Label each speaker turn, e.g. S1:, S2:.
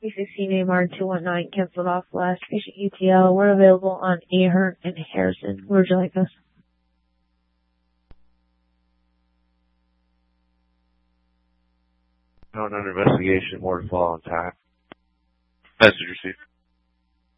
S1: 2016 AMR 219 canceled off last patient UTL. We're available on Ahern and Harrison. Where would you like us?
S2: No, under investigation, more to follow on time. Message received.